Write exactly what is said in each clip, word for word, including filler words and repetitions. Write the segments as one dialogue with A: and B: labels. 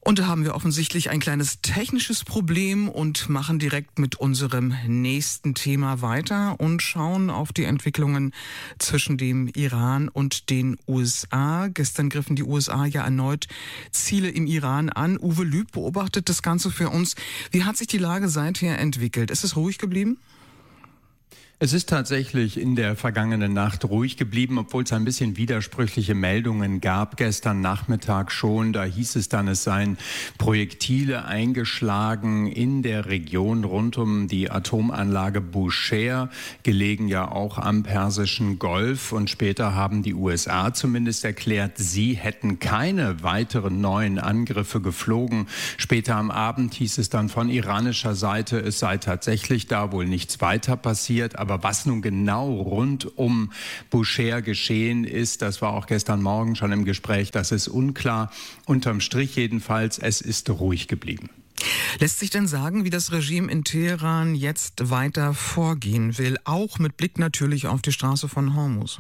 A: Und da haben wir offensichtlich ein kleines technisches Problem und machen direkt mit unserem nächsten Thema weiter und schauen auf die Entwicklungen zwischen dem Iran und den U S A. Gestern griffen die U S A ja erneut Ziele im Iran an. Uwe Lüb beobachtet das Ganze für uns. Wie hat sich die Lage seither entwickelt? Ist es ruhig geblieben?
B: Es ist tatsächlich in der vergangenen Nacht ruhig geblieben, obwohl es ein bisschen widersprüchliche Meldungen gab. Gestern Nachmittag schon, da hieß es dann, es seien Projektile eingeschlagen in der Region rund um die Atomanlage Bushehr, gelegen ja auch am Persischen Golf. Und später haben die U S A zumindest erklärt, sie hätten keine weiteren neuen Angriffe geflogen. Später am Abend hieß es dann von iranischer Seite, es sei tatsächlich da wohl nichts weiter passiert. Aber was nun genau rund um Bushehr geschehen ist, das war auch gestern Morgen schon im Gespräch, das ist unklar. Unterm Strich jedenfalls, es ist ruhig geblieben.
A: Lässt sich denn sagen, wie das Regime in Teheran jetzt weiter vorgehen will, auch mit Blick natürlich auf die Straße von Hormuz?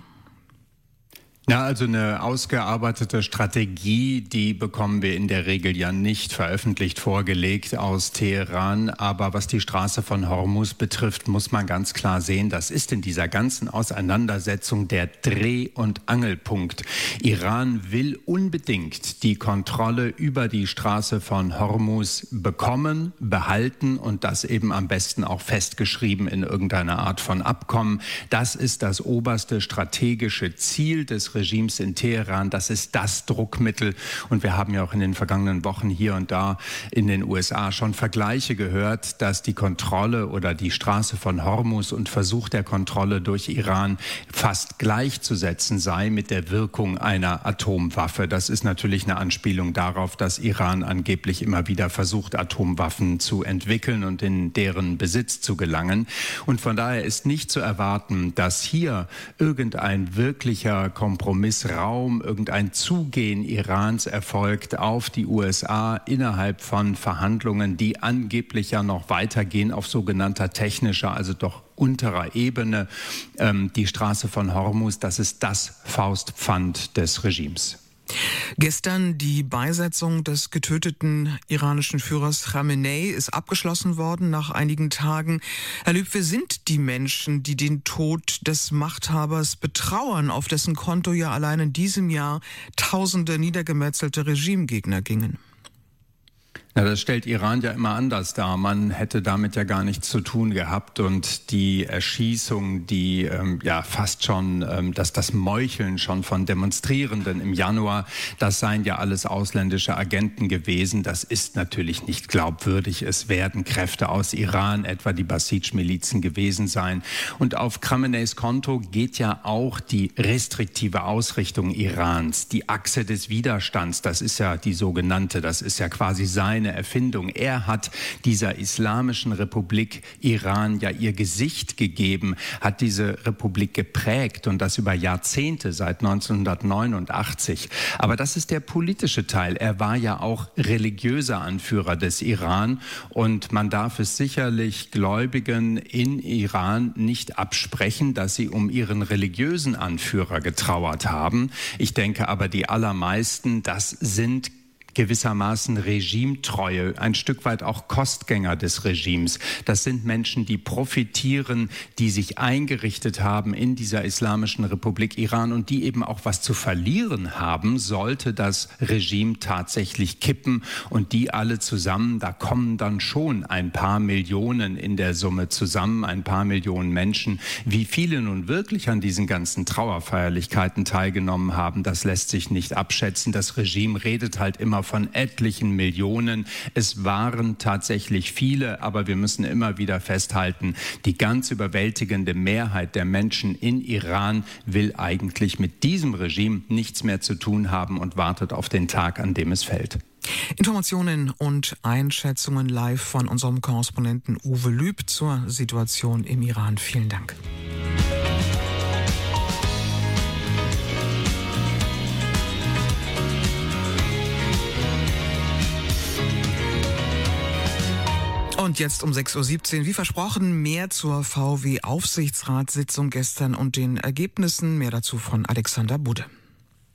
B: Na, also eine ausgearbeitete Strategie, die bekommen wir in der Regel ja nicht veröffentlicht vorgelegt aus Teheran. Aber was die Straße von Hormuz betrifft, muss man ganz klar sehen, das ist in dieser ganzen Auseinandersetzung der Dreh- und Angelpunkt. Iran will unbedingt die Kontrolle über die Straße von Hormuz bekommen, behalten und das eben am besten auch festgeschrieben in irgendeiner Art von Abkommen. Das ist das oberste strategische Ziel des Regimes in Teheran. Das ist das Druckmittel. Und wir haben ja auch in den vergangenen Wochen hier und da in den U S A schon Vergleiche gehört, dass die Kontrolle oder die Straße von Hormuz und Versuch der Kontrolle durch Iran fast gleichzusetzen sei mit der Wirkung einer Atomwaffe. Das ist natürlich eine Anspielung darauf, dass Iran angeblich immer wieder versucht, Atomwaffen zu entwickeln und in deren Besitz zu gelangen. Und von daher ist nicht zu erwarten, dass hier irgendein wirklicher Kompromissraum, irgendein Zugehen Irans erfolgt auf die U S A innerhalb von Verhandlungen, die angeblich ja noch weitergehen auf sogenannter technischer, also doch unterer Ebene. Ähm, die Straße von Hormuz, das ist das Faustpfand des Regimes.
A: Gestern die Beisetzung des getöteten iranischen Führers Khamenei ist abgeschlossen worden nach einigen Tagen. Herr Lüb, wer sind die Menschen, die den Tod des Machthabers betrauern, auf dessen Konto ja allein in diesem Jahr tausende niedergemetzelte Regimegegner gingen?
B: Ja, das stellt Iran ja immer anders dar. Man hätte damit ja gar nichts zu tun gehabt und die Erschießung, die ähm, ja fast schon, ähm, dass das Meucheln schon von Demonstrierenden im Januar, das seien ja alles ausländische Agenten gewesen. Das ist natürlich nicht glaubwürdig. Es werden Kräfte aus Iran, etwa die Basij-Milizen gewesen sein. Und auf Khameneis Konto geht ja auch die restriktive Ausrichtung Irans, die Achse des Widerstands. Das ist ja die sogenannte, das ist ja quasi sein Erfindung. Er hat dieser Islamischen Republik Iran ja ihr Gesicht gegeben, hat diese Republik geprägt und das über Jahrzehnte, seit neunzehnhundertneunundachtzig. Aber das ist der politische Teil. Er war ja auch religiöser Anführer des Iran und man darf es sicherlich Gläubigen in Iran nicht absprechen, dass sie um ihren religiösen Anführer getrauert haben. Ich denke aber, die allermeisten, das sind gewissermaßen Regimetreue, ein Stück weit auch Kostgänger des Regimes. Das sind Menschen, die profitieren, die sich eingerichtet haben in dieser Islamischen Republik Iran und die eben auch was zu verlieren haben, sollte das Regime tatsächlich kippen. Und die alle zusammen, da kommen dann schon ein paar Millionen in der Summe zusammen, ein paar Millionen Menschen. Wie viele nun wirklich an diesen ganzen Trauerfeierlichkeiten teilgenommen haben, das lässt sich nicht abschätzen. Das Regime redet halt immer von etlichen Millionen. Es waren tatsächlich viele, aber wir müssen immer wieder festhalten, die ganz überwältigende Mehrheit der Menschen in Iran will eigentlich mit diesem Regime nichts mehr zu tun haben und wartet auf den Tag, an dem es fällt.
A: Informationen und Einschätzungen live von unserem Korrespondenten Uwe Lüb zur Situation im Iran. Vielen Dank. Und jetzt um sechs Uhr siebzehn, wie versprochen, mehr zur V W-Aufsichtsratssitzung gestern und den Ergebnissen. Mehr dazu von Alexander Budde.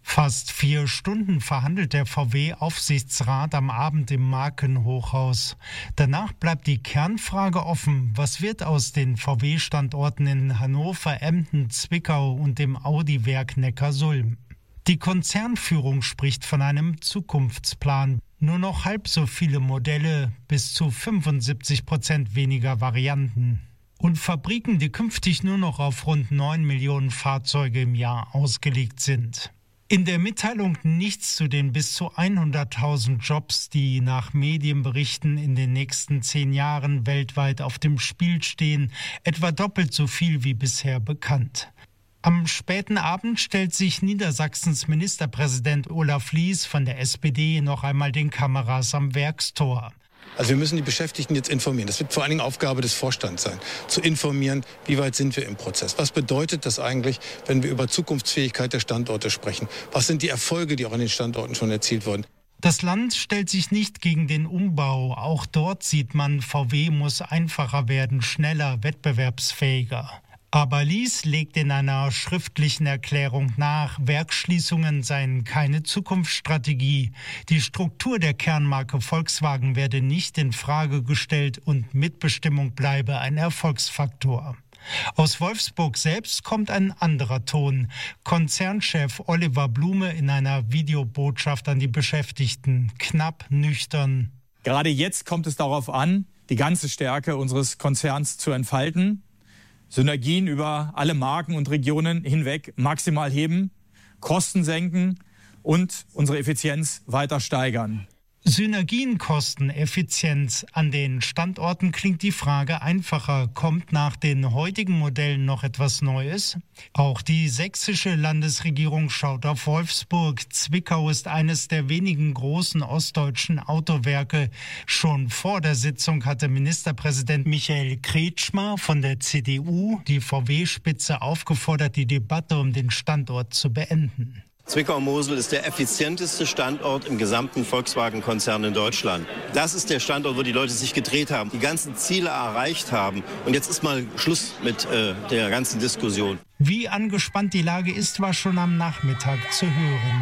C: Fast vier Stunden verhandelt der V W-Aufsichtsrat am Abend im Markenhochhaus. Danach bleibt die Kernfrage offen: Was wird aus den V W-Standorten in Hannover, Emden, Zwickau und dem Audi-Werk Neckarsulm? Die Konzernführung spricht von einem Zukunftsplan. Nur noch halb so viele Modelle, bis zu fünfundsiebzig Prozent weniger Varianten. Und Fabriken, die künftig nur noch auf rund neun Millionen Fahrzeuge im Jahr ausgelegt sind. In der Mitteilung nichts zu den bis zu hunderttausend Jobs, die nach Medienberichten in den nächsten zehn Jahren weltweit auf dem Spiel stehen, etwa doppelt so viel wie bisher bekannt. Am späten Abend stellt sich Niedersachsens Ministerpräsident Olaf Lies von der S P D noch einmal den Kameras am Werkstor.
D: Also wir müssen die Beschäftigten jetzt informieren. Das wird vor allen Dingen Aufgabe des Vorstands sein, zu informieren, wie weit sind wir im Prozess. Was bedeutet das eigentlich, wenn wir über Zukunftsfähigkeit der Standorte sprechen? Was sind die Erfolge, die auch an den Standorten schon erzielt wurden?
C: Das Land stellt sich nicht gegen den Umbau. Auch dort sieht man, V W muss einfacher werden, schneller, wettbewerbsfähiger. Aber Lies legt in einer schriftlichen Erklärung nach, Werksschließungen seien keine Zukunftsstrategie. Die Struktur der Kernmarke Volkswagen werde nicht in Frage gestellt und Mitbestimmung bleibe ein Erfolgsfaktor. Aus Wolfsburg selbst kommt ein anderer Ton. Konzernchef Oliver Blume in einer Videobotschaft an die Beschäftigten. Knapp, nüchtern.
E: Gerade jetzt kommt es darauf an, die ganze Stärke unseres Konzerns zu entfalten. Synergien über alle Marken und Regionen hinweg maximal heben, Kosten senken und unsere Effizienz weiter steigern.
C: Synergien, Kosten, Effizienz. An den Standorten klingt die Frage einfacher. Kommt nach den heutigen Modellen noch etwas Neues? Auch die sächsische Landesregierung schaut auf Wolfsburg. Zwickau ist eines der wenigen großen ostdeutschen Autowerke. Schon vor der Sitzung hatte Ministerpräsident Michael Kretschmer von der C D U die V W-Spitze aufgefordert, die Debatte um den Standort zu beenden.
F: Zwickau-Mosel ist der effizienteste Standort im gesamten Volkswagen-Konzern in Deutschland. Das ist der Standort, wo die Leute sich gedreht haben, die ganzen Ziele erreicht haben. Und jetzt ist mal Schluss mit äh, der ganzen Diskussion.
C: Wie angespannt die Lage ist, war schon am Nachmittag zu hören.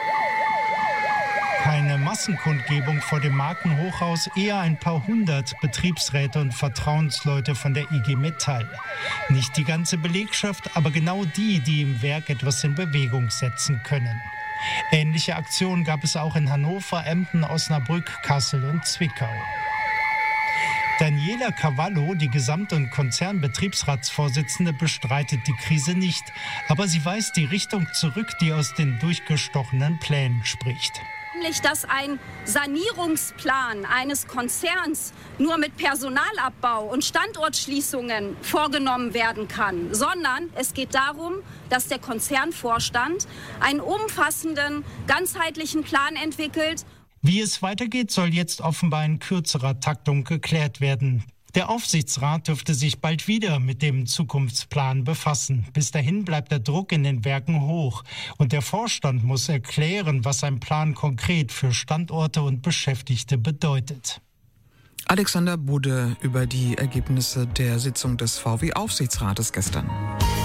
C: Keine Massenkundgebung vor dem Markenhochhaus, eher ein paar hundert Betriebsräte und Vertrauensleute von der I G Metall. Nicht die ganze Belegschaft, aber genau die, die im Werk etwas in Bewegung setzen können. Ähnliche Aktionen gab es auch in Hannover, Emden, Osnabrück, Kassel und Zwickau. Daniela Cavallo, die Gesamt- und Konzernbetriebsratsvorsitzende, bestreitet die Krise nicht. Aber sie weist die Richtung zurück, die aus den durchgestochenen Plänen spricht.
G: Nämlich, dass ein Sanierungsplan eines Konzerns nur mit Personalabbau und Standortschließungen vorgenommen werden kann, sondern es geht darum, dass der Konzernvorstand einen umfassenden, ganzheitlichen Plan entwickelt.
C: Wie es weitergeht, soll jetzt offenbar in kürzerer Taktung geklärt werden. Der Aufsichtsrat dürfte sich bald wieder mit dem Zukunftsplan befassen. Bis dahin bleibt der Druck in den Werken hoch. Und der Vorstand muss erklären, was ein Plan konkret für Standorte und Beschäftigte bedeutet.
A: Alexander Bude über die Ergebnisse der Sitzung des V W-Aufsichtsrates gestern.